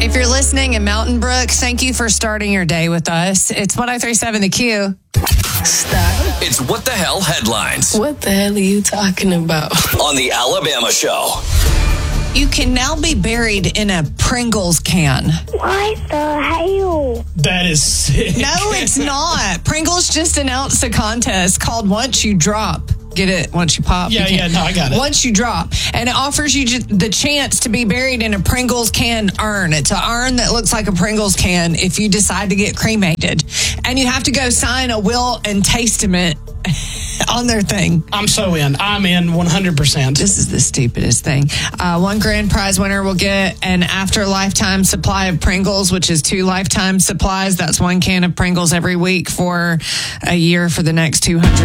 If you're listening in Mountain Brook, thank you for starting your day with us. It's 103.7 The Q. Stop. It's What the Hell Headlines What the hell are you talking about? on The Alabama Show. You can now be buried in a Pringles can. What the hell? That is sick. No, it's not. Pringles just announced a contest called Once You Drop. Get it? Once you pop. Yeah, no, I got it. Once you drop. And it offers you the chance to be buried in a Pringles can urn. It's an urn that looks like a Pringles can if you decide to get cremated. And you have to go sign a will and testament on their thing. I'm so in. I'm in 100%. This is the stupidest thing. One grand prize winner will get an after lifetime supply of Pringles, which is 2 lifetime supplies. That's 1 can of Pringles every week for a year for the next 200